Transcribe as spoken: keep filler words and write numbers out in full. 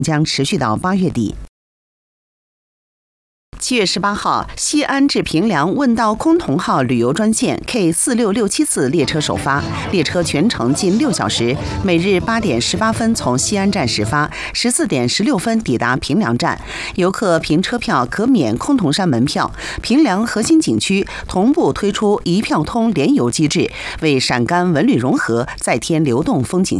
将持续到八月底。七月十八号，西安至平凉问道崆峒号旅游专线 K 四六六七次列车首发，列车全程近六小时，每日八点十八分从西安站始发，十四点十六分抵达平凉站。游客凭车票可免崆峒山门票。平凉核心景区同步推出一票通联游机制，为陕甘文旅融合再添流动风景